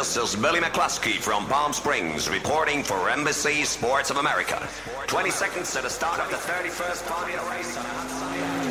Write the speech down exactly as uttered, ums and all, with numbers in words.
This is Billy McCluskey from Palm Springs reporting for Embassy Sports of America. twenty seconds to the start of the thirty-first Formula race on a hot sunny